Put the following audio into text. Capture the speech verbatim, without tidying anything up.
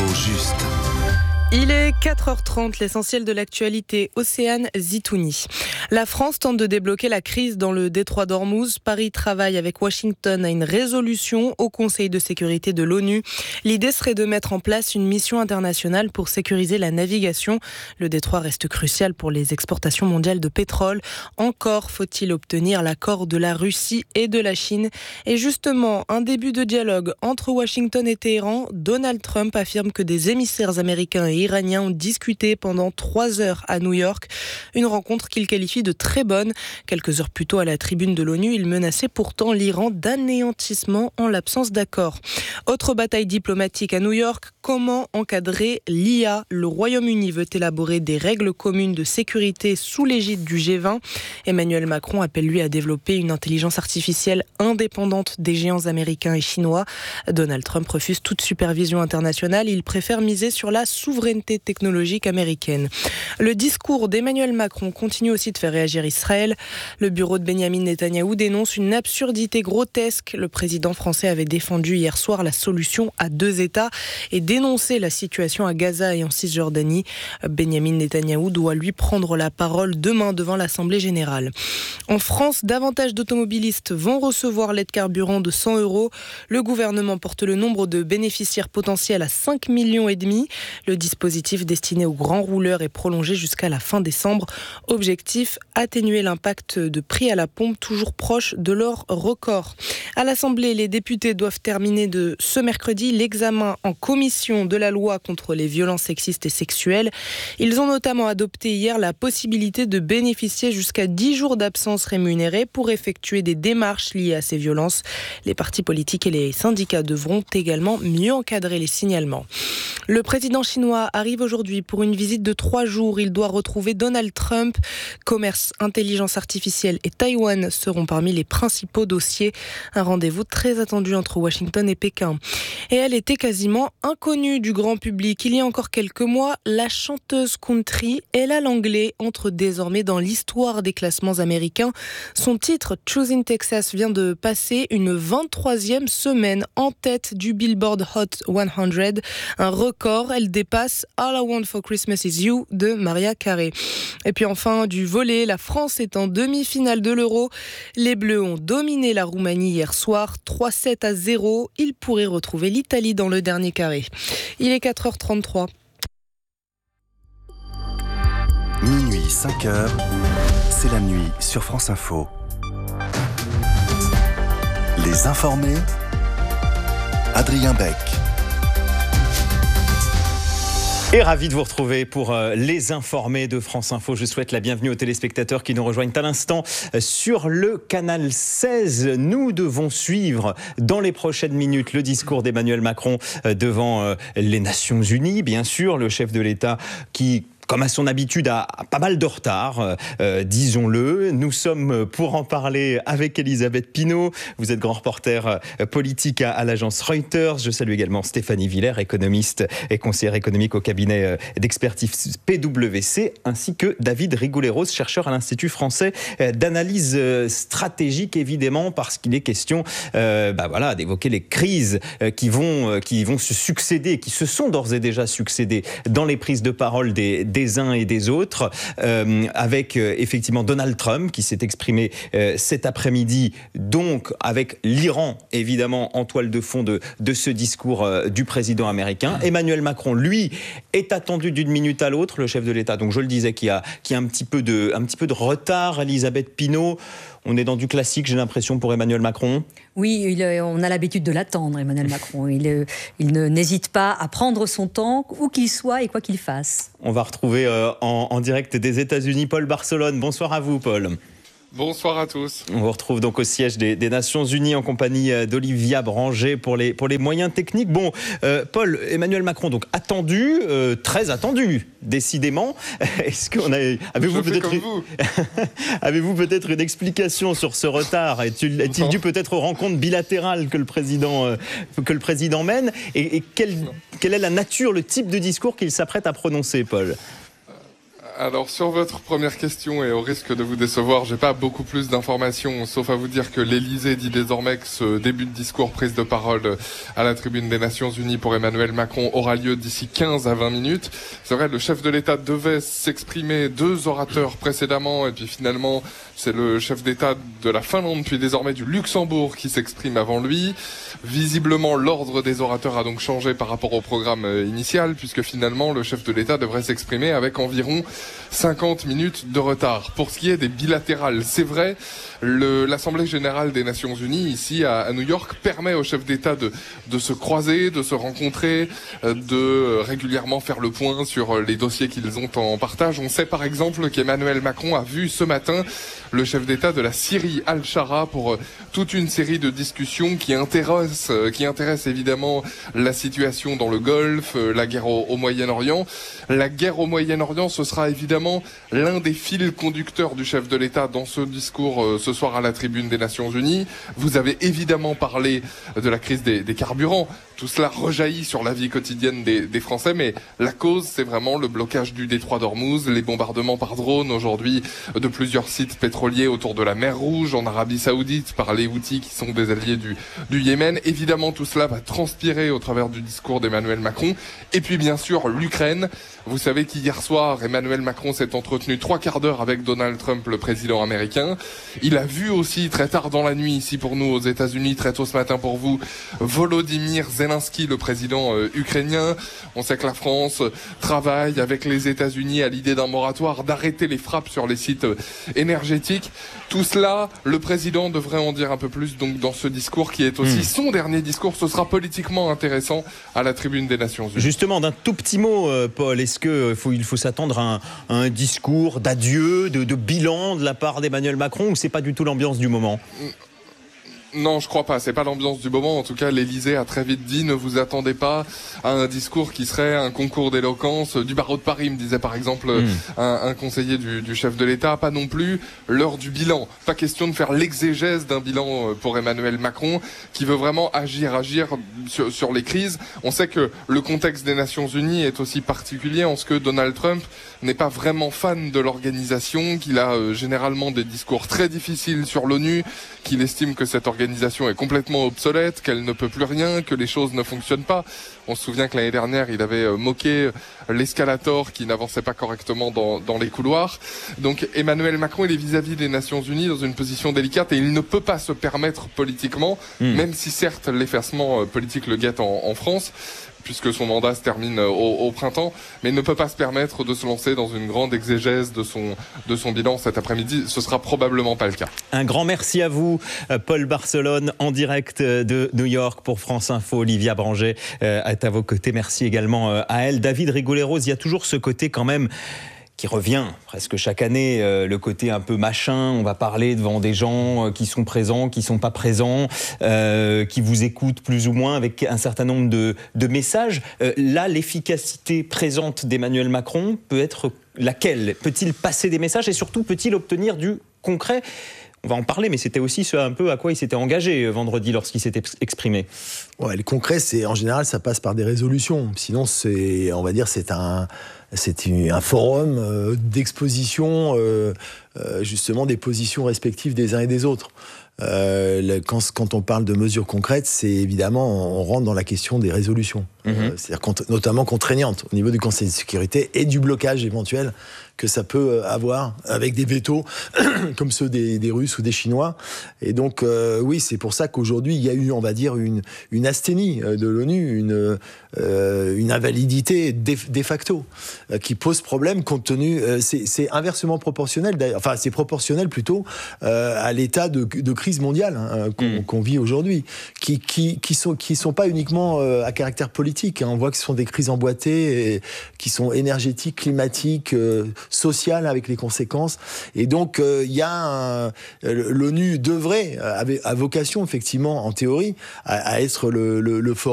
L'info juste. Il est quatre heures trente, l'essentiel de l'actualité. Océane Zitouni. La France tente de débloquer la crise dans le détroit d'Ormuz. Paris travaille avec Washington à une résolution au Conseil de sécurité de l'ONU. L'idée serait de mettre en place une mission internationale pour sécuriser la navigation. Le détroit reste crucial pour les exportations mondiales de pétrole. Encore faut-il obtenir l'accord de la Russie et de la Chine. Et justement, un début de dialogue entre Washington et Téhéran. Donald Trump affirme que des émissaires américains et iraniens ont discuté pendant trois heures à New York. Une rencontre qu'il qualifie de très bonne. Quelques heures plus tôt à la tribune de l'ONU, il menaçait pourtant l'Iran d'anéantissement en l'absence d'accord. Autre bataille diplomatique à New York, comment encadrer l'I A ? Le Royaume-Uni veut élaborer des règles communes de sécurité sous l'égide du G vingt. Emmanuel Macron appelle lui à développer une intelligence artificielle indépendante des géants américains et chinois. Donald Trump refuse toute supervision internationale. Il préfère miser sur la souveraineté technologique américaine. Le discours d'Emmanuel Macron continue aussi de faire réagir Israël. Le bureau de Benyamin Netanyahou dénonce une absurdité grotesque. Le président français avait défendu hier soir la solution à deux États et dénoncé la situation à Gaza et en Cisjordanie. Benyamin Netanyahou doit lui prendre la parole demain devant l'Assemblée générale. En France, davantage d'automobilistes vont recevoir l'aide carburant de cent euros. Le gouvernement porte le nombre de bénéficiaires potentiels à cinq millions et demi. Le dispositif destiné aux grands rouleurs est prolongé jusqu'à la fin décembre. Objectif, atténuer l'impact de prix à la pompe toujours proche de leur record. À l'Assemblée, les députés doivent terminer de ce mercredi l'examen en commission de la loi contre les violences sexistes et sexuelles. Ils ont notamment adopté hier la possibilité de bénéficier jusqu'à dix jours d'absence rémunérée pour effectuer des démarches liées à ces violences. Les partis politiques et les syndicats devront également mieux encadrer les signalements. Le président chinois arrive aujourd'hui pour une visite de trois jours. Il doit retrouver Donald Trump. Commerce, intelligence artificielle et Taïwan seront parmi les principaux dossiers. Un rendez-vous très attendu entre Washington et Pékin. Et elle était quasiment inconnue du grand public. Il y a encore quelques mois, la chanteuse country Ella Langley entre désormais dans l'histoire des classements américains. Son titre, Choosing Texas, vient de passer une vingt-troisième semaine en tête du Billboard Hot cent. Un record, elle dépasse All I Want for Christmas Is You de Mariah Carey. Et puis enfin, du volley, la France est en demi-finale de l'Euro. Les Bleus ont dominé la Roumanie hier soir, trois sept à zéro. Ils pourraient retrouver l'Italie dans le dernier carré. Il est quatre heures trente-trois. Minuit, cinq heures, c'est la nuit sur France Info. Les informés, Adrien Beck. Et ravi de vous retrouver pour euh, les informés de France Info. Je souhaite la bienvenue aux téléspectateurs qui nous rejoignent à l'instant euh, sur le canal seize. Nous devons suivre dans les prochaines minutes le discours d'Emmanuel Macron euh, devant euh, les Nations Unies. Bien sûr, le chef de l'État qui, comme à son habitude, a pas mal de retard, euh, disons-le. Nous sommes pour en parler avec Elisabeth Pinault. Vous êtes grand reporter politique à, à l'agence Reuters. Je salue également Stéphanie Villers, économiste et conseillère économique au cabinet d'expertise P W C, ainsi que David Rigouleros, chercheur à l'Institut français d'analyse stratégique, évidemment, parce qu'il est question euh, bah voilà, d'évoquer les crises qui vont, qui vont se succéder, qui se sont d'ores et déjà succédées dans les prises de parole des, des des uns et des autres, euh, avec euh, effectivement Donald Trump qui s'est exprimé euh, cet après-midi, donc avec l'Iran évidemment en toile de fond de, de ce discours euh, du président américain. Emmanuel Macron, lui, est attendu d'une minute à l'autre, le chef de l'État, donc je le disais, qui a, qui a un, petit peu de, un petit peu de retard. Elisabeth Pinault, on est dans du classique, j'ai l'impression, pour Emmanuel Macron. Oui, il, on a l'habitude de l'attendre, Emmanuel Macron. Il, il ne, n'hésite pas à prendre son temps, où qu'il soit et quoi qu'il fasse. On va retrouver euh, en, en direct des États-Unis Paul Barcelone. Bonsoir à vous, Paul. Bonsoir à tous. On vous retrouve donc au siège des, des Nations Unies en compagnie d'Olivia Branger pour les, pour les moyens techniques. Bon, euh, Paul, Emmanuel Macron, donc attendu, euh, très attendu, décidément. Est-ce qu'on a, avez-vous peut-être, vous. avez-vous peut-être une explication sur ce retard ? Est-il, est-il dû peut-être aux rencontres bilatérales que le président, euh, que le président mène ? Et, et quelle, quelle est la nature, le type de discours qu'il s'apprête à prononcer, Paul ? Alors sur votre première question, et au risque de vous décevoir, j'ai pas beaucoup plus d'informations, sauf à vous dire que l'Élysée dit désormais que ce début de discours, prise de parole à la tribune des Nations Unies pour Emmanuel Macron aura lieu d'ici quinze à vingt minutes. C'est vrai, le chef de l'État devait s'exprimer, deux orateurs précédemment, et puis finalement c'est le chef d'État de la Finlande puis désormais du Luxembourg qui s'exprime avant lui. Visiblement, l'ordre des orateurs a donc changé par rapport au programme initial, puisque finalement le chef de l'État devrait s'exprimer avec environ cinquante minutes de retard. Pour ce qui est des bilatérales, c'est vrai, le, l'Assemblée générale des Nations Unies, ici à, à New York, permet aux chefs d'État de, de se croiser, de se rencontrer, de régulièrement faire le point sur les dossiers qu'ils ont en partage. On sait par exemple qu'Emmanuel Macron a vu ce matin le chef d'État de la Syrie, Al-Shara, pour toute une série de discussions qui intéressent, qui intéressent évidemment la situation dans le Golfe, la guerre au, au Moyen-Orient. La guerre au Moyen-Orient, ce sera évidemment l'un des fils conducteurs du chef de l'État dans ce discours euh, ce soir à la tribune des Nations Unies. Vous avez évidemment parlé de la crise des, des carburants. Tout cela rejaillit sur la vie quotidienne des, des Français, mais la cause, c'est vraiment le blocage du détroit d'Ormuz, les bombardements par drone aujourd'hui de plusieurs sites pétroliers autour de la mer Rouge, en Arabie Saoudite, par les Houthis qui sont des alliés du, du Yémen. Évidemment, tout cela va transpirer au travers du discours d'Emmanuel Macron. Et puis, bien sûr, l'Ukraine. Vous savez qu'hier soir, Emmanuel Macron s'est entretenu trois quarts d'heure avec Donald Trump, le président américain. Il a vu aussi, très tard dans la nuit, ici pour nous aux États-Unis, très tôt ce matin pour vous, Volodymyr Zelensky, le président euh, ukrainien. On sait que la France travaille avec les États-Unis à l'idée d'un moratoire, d'arrêter les frappes sur les sites euh, énergétiques. Tout cela, le président devrait en dire un peu plus donc dans ce discours qui est aussi mmh. son dernier discours. Ce sera politiquement intéressant à la tribune des Nations Unies. Justement, d'un tout petit mot, euh, Paul, est-ce qu'il faut, il faut s'attendre à un, à un discours d'adieu, de, de bilan de la part d'Emmanuel Macron, ou c'est pas du tout l'ambiance du moment ? Non, je crois pas. C'est pas l'ambiance du moment. En tout cas, l'Élysée a très vite dit ne vous attendez pas à un discours qui serait un concours d'éloquence du barreau de Paris, me disait par exemple mmh. un, un conseiller du, du chef de l'État. Pas non plus l'heure du bilan. Pas question de faire l'exégèse d'un bilan pour Emmanuel Macron, qui veut vraiment agir, agir sur, sur les crises. On sait que le contexte des Nations Unies est aussi particulier en ce que Donald Trump n'est pas vraiment fan de l'organisation, qu'il a euh, généralement des discours très difficiles sur l'ONU, qu'il estime que cette organisation est complètement obsolète, qu'elle ne peut plus rien, que les choses ne fonctionnent pas. On se souvient que l'année dernière, il avait euh, moqué l'escalator qui n'avançait pas correctement dans, dans les couloirs. Donc Emmanuel Macron, il est vis-à-vis des Nations Unies dans une position délicate et il ne peut pas se permettre politiquement, mmh. même si certes l'effacement euh, politique le guette en, en France, puisque son mandat se termine au, au printemps, mais il ne peut pas se permettre de se lancer dans une grande exégèse de son, de son bilan cet après-midi. Ce sera probablement pas le cas. Un grand merci à vous, Paul Barcelone, en direct de New York pour France Info. Olivia Branger est à vos côtés. Merci également à elle. David Rigoleros, il y a toujours ce côté quand même qui revient presque chaque année, euh, le côté un peu machin, on va parler devant des gens euh, qui sont présents, qui sont pas présents, euh, qui vous écoutent plus ou moins avec un certain nombre de, de messages. Euh, là, l'efficacité présente d'Emmanuel Macron peut être laquelle ? Peut-il passer des messages et surtout peut-il obtenir du concret ? On va en parler, mais c'était aussi ce un peu à quoi il s'était engagé vendredi lorsqu'il s'était exprimé. Ouais, le concret, c'est en général, ça passe par des résolutions. Sinon, c'est, on va dire, c'est un, c'est un forum euh, d'exposition, euh, euh, justement, des positions respectives des uns et des autres. Euh, quand, quand on parle de mesures concrètes, c'est évidemment, on rentre dans la question des résolutions. Mmh. Euh, c'est-à-dire cont- notamment contraignantes au niveau du Conseil de sécurité et du blocage éventuel que ça peut avoir avec des vétos comme ceux des, des Russes ou des Chinois. Et donc, euh, oui, c'est pour ça qu'aujourd'hui, il y a eu, on va dire, une, une asthénie de l'ONU, une, euh, une invalidité de, de facto, euh, qui pose problème compte tenu... Euh, c'est, c'est inversement proportionnel, d'ailleurs, enfin, c'est proportionnel plutôt euh, à l'état de, de crise mondiale hein, qu'on, mmh. qu'on vit aujourd'hui, qui, qui, qui sont, qui sont pas uniquement euh, à caractère politique. Hein. On voit que ce sont des crises emboîtées, et, qui sont énergétiques, climatiques, euh, sociales avec les conséquences. Et donc, il euh, y a un, l'ONU devrait, avait, a vocation effectivement, en théorie, à, à être le, le, le forum